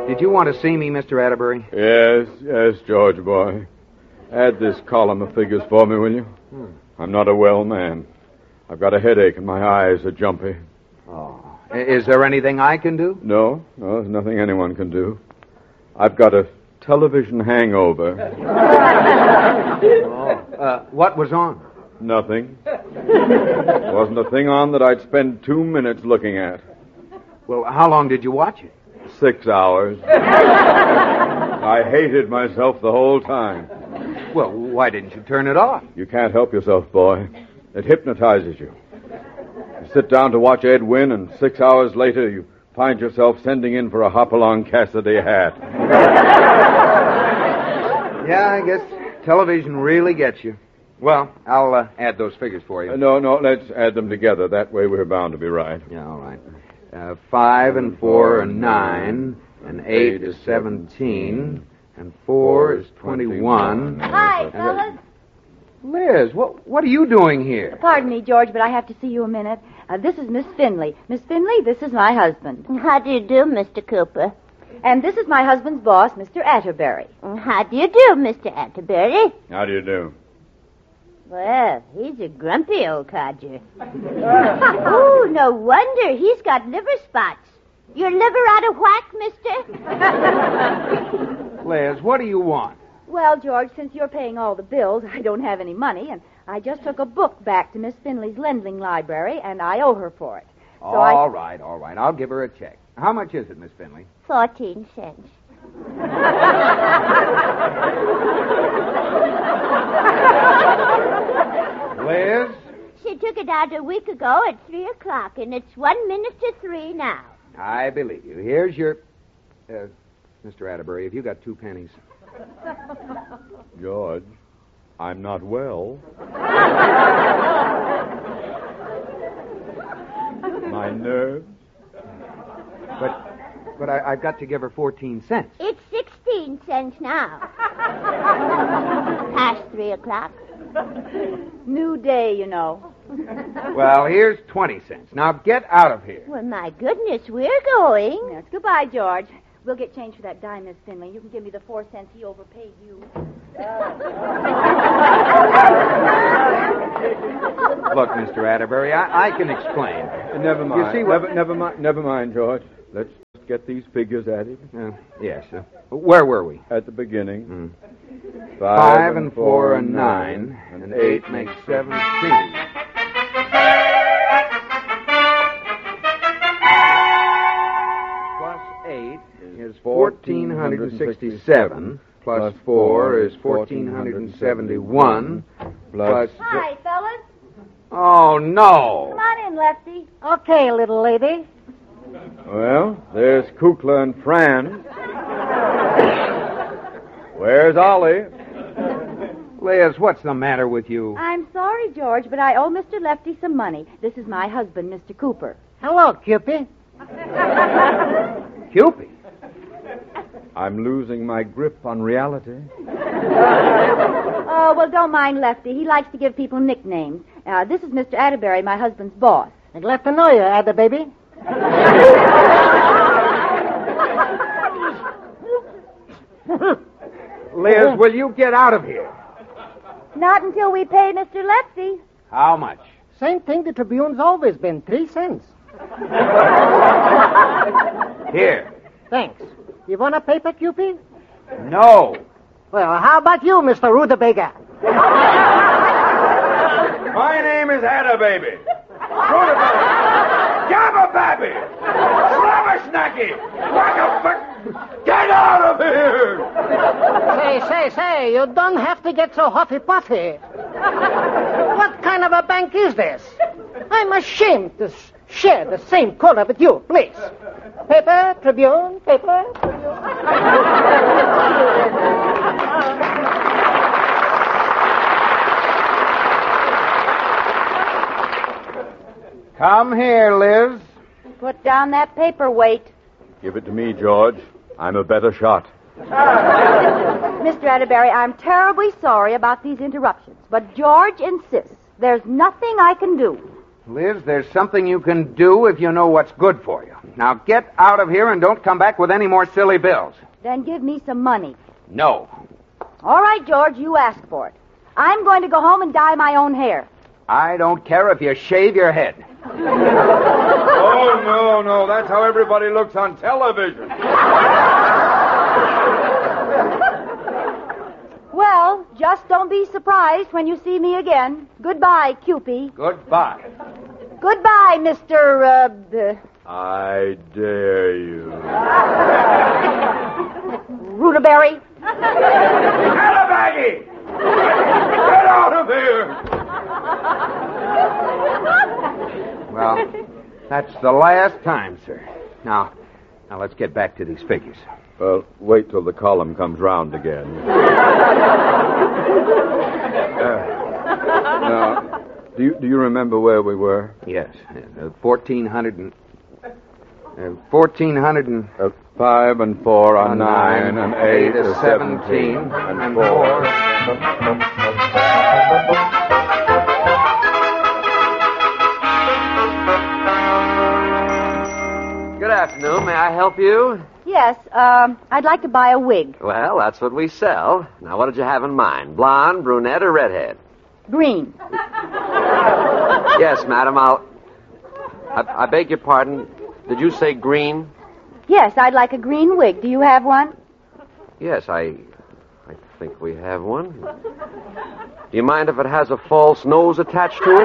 Did you want to see me, Mr. Atterbury? Yes, George, boy. Add this column of figures for me, will you? I'm not a well man. I've got a headache and my eyes are jumpy. Oh. Is there anything I can do? No, there's nothing anyone can do. I've got a television hangover. What was on? Nothing. There wasn't a thing on that I'd spend 2 minutes looking at. Well, how long did you watch it? 6 hours. I hated myself the whole time. Well, why didn't you turn it off? You can't help yourself, boy. It hypnotizes you. You sit down to watch Ed win, and 6 hours later you find yourself sending in for a Hopalong Cassidy hat. Yeah, I guess television really gets you. Well, I'll add those figures for you. No, let's add them together. That way we're bound to be right. Yeah, all right. 5 and 4 are 9, and 8 is 17, and 4 is 21. Hi, fellas. Liz, what are you doing here? Pardon me, George, but I have to see you a minute. This is Miss Finley. Miss Finley, this is my husband. How do you do, Mr. Cooper? And this is my husband's boss, Mr. Atterbury. How do you do, Mr. Atterbury? How do you do? Well, he's a grumpy old codger. Oh, no wonder. He's got liver spots. Your liver out of whack, mister? Liz, what do you want? Well, George, since you're paying all the bills, I don't have any money, and I just took a book back to Miss Finley's lending library, and I owe her for it. So All right. I'll give her a check. How much is it, Miss Finley? 14 cents. Liz? She took it out a week ago at 3 o'clock, and it's 1 minute to 3 now. I believe you. Here's your... Mr. Atterbury, have you got 2 pennies? George, I'm not well. My nerves. But I've got to give her 14 cents. It's 16 cents now. Past 3 o'clock. New day, you know. Well, here's 20 cents. Now get out of here. Well, my goodness, we're going. Yes, goodbye, George. We'll get change for that dime, Miss Finley. You can give me the 4 cents he overpaid you. Look, Mr. Atterbury, I can explain. Never mind. You see what... Never mind, George. Let's get these figures added. Yes. Where were we? At the beginning. 5 and 4 are 9, and 8 makes 17. Plus 8 is 1,467. Plus 4 is 1,471. Plus... Hi, fellas. Oh, no. Come on in, Lefty. Okay, little lady. Well, there's Kukla and Fran. Where's Ollie? Liz, what's the matter with you? I'm sorry, George, but I owe Mr. Lefty some money. This is my husband, Mr. Cooper. Hello, Cupid. Cupid? I'm losing my grip on reality. Oh, well, don't mind Lefty. He likes to give people nicknames. This is Mr. Atterbury, my husband's boss. I'm glad to know you, Ada baby. Liz, will you get out of here? Not until we pay Mr. Lefty. How much? Same thing the Tribune's always been, 3 cents. Here. Thanks. You want a paper, Cupid? No. Well, how about you, Mr. Rutabaga? My name is Ada Baby. Jabba Babby. Slobber Snacky. Get out of here! Say, you don't have to get so huffy-puffy. What kind of a bank is this? I'm ashamed to share the same corner with you, please. Paper, Tribune, paper, Tribune. Come here, Liz. Put down that paperweight. Give it to me, George. I'm a better shot. Mr. Atterbury, I'm terribly sorry about these interruptions, but George insists. There's nothing I can do. Liz, there's something you can do if you know what's good for you. Now get out of here and don't come back with any more silly bills. Then give me some money. No. All right, George, you asked for it. I'm going to go home and dye my own hair. I don't care if you shave your head. Oh, no. That's how everybody looks on television. Well, just don't be surprised when you see me again. Goodbye, Cupie. Goodbye. Goodbye, Mr. I dare you. Rutaberry. Calabaggio! Get out of here! Well, that's the last time, sir. Now let's get back to these figures. Well, wait till the column comes round again. Now, do you remember where we were? Yes, 1,400 and... 1,400 and... 5 and 4 are 9, and 8 is 17, and 4... Good afternoon. May I help you? Yes, I'd like to buy a wig. Well, that's what we sell. Now, what did you have in mind? Blonde, brunette, or redhead? Green. Yes, madam, I beg your pardon. Did you say green? Yes, I'd like a green wig. Do you have one? Yes, I think we have one. Do you mind if it has a false nose attached to it?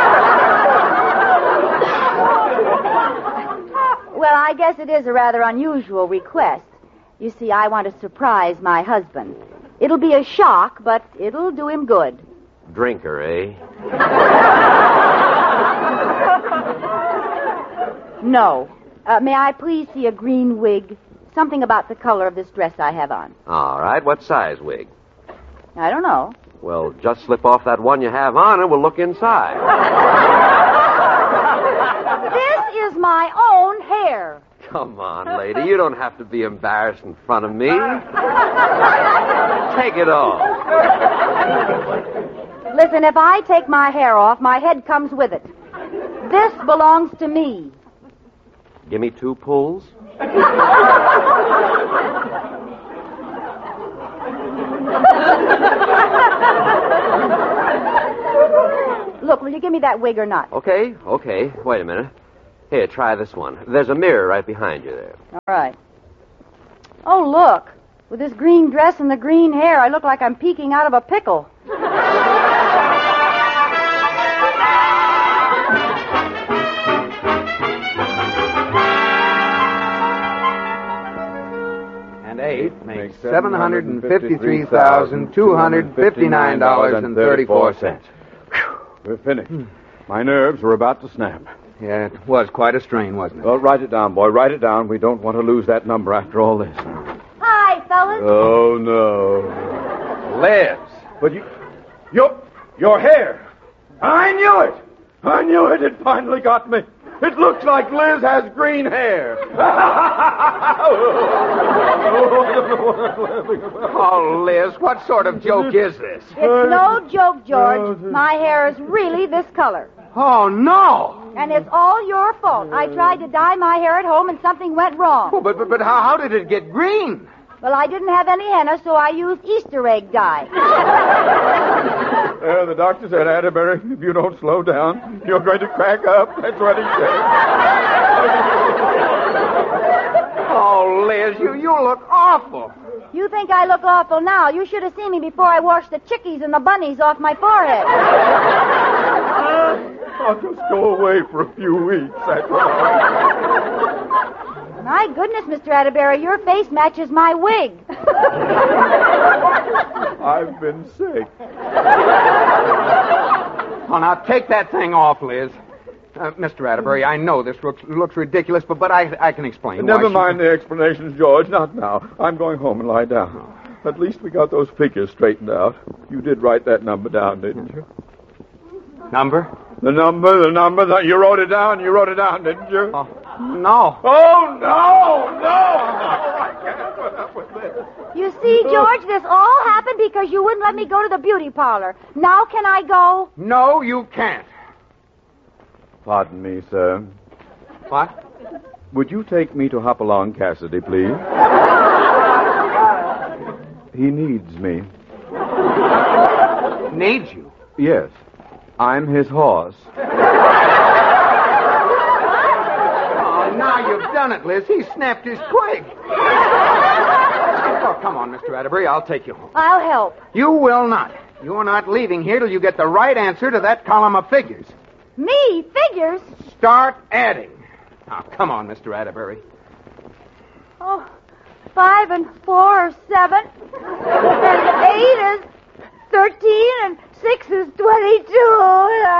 Well, I guess it is a rather unusual request. You see, I want to surprise my husband. It'll be a shock, but it'll do him good. Drinker, eh? No. May I please see a green wig? Something about the color of this dress I have on. All right. What size wig? I don't know. Well, just slip off that one you have on and we'll look inside. This is my own hair. Come on, lady. You don't have to be embarrassed in front of me. Take it off. Listen, if I take my hair off, my head comes with it. This belongs to me. Give me 2 pulls. Look, will you give me that wig or not? Okay. Wait a minute. Here, try this one. There's a mirror right behind you there. All right. Oh, look. With this green dress and the green hair, I look like I'm peeking out of a pickle. And 8 makes $753,259.34. We're finished. My nerves were about to snap. Yeah, it was quite a strain, wasn't it? Well, write it down, boy. Write it down. We don't want to lose that number after all this. Hi, fellas. Oh, no. Liz. But your hair. I knew it. It finally got me. It looks like Liz has green hair. Oh, Liz, what sort of joke is this? It's no joke, George. My hair is really this color. Oh, no. And it's all your fault. I tried to dye my hair at home and something went wrong. Oh, but how did it get green? Well, I didn't have any henna, so I used Easter egg dye. The doctor said, Atterbury, if you don't slow down, you're going to crack up. That's what he said. Oh, Liz, you look awful. You think I look awful now? You should have seen me before I washed the chickies and the bunnies off my forehead. I'll just go away for a few weeks. That's all. My goodness, Mr. Atterbury, your face matches my wig. I've been sick. Oh, now take that thing off, Liz. Mr. Atterbury, I know this looks ridiculous, but I can explain. Never mind the explanations, George. Not now. I'm going home and lie down. At least we got those figures straightened out. You did write that number down, didn't you? Number? The number. You wrote it down, didn't you? Oh, no. Oh, no! I can't put up with this. You see, George, this all happened because you wouldn't let me go to the beauty parlor. Now can I go? No, you can't. Pardon me, sir. What? Would you take me to Hopalong Cassidy, please? He needs me. Needs you? Yes. I'm his horse. Oh, now you've done it, Liz. He snapped his twig. Oh, come on, Mr. Atterbury. I'll take you home. I'll help. You will not. You're not leaving here till you get the right answer to that column of figures. Me? Figures? Start adding. Now, come on, Mr. Atterbury. Oh, 5 and 4 are 7. And 8 is 13, and 6 is 22.